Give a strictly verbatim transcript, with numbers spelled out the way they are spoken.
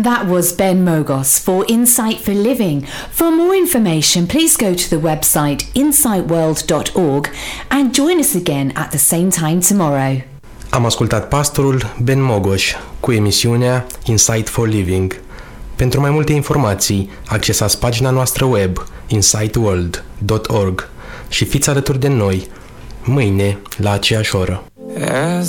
That was Ben Mogos for Insight for Living. For more information, please go to the website insight world dot org and join us again at the same time tomorrow. Am ascultat pastorul Ben Mogos cu emisiunea Insight for Living. Pentru mai multe informații, accesați pagina noastră web insight world dot org și fiți alături de noi mâine la aceeași oră. As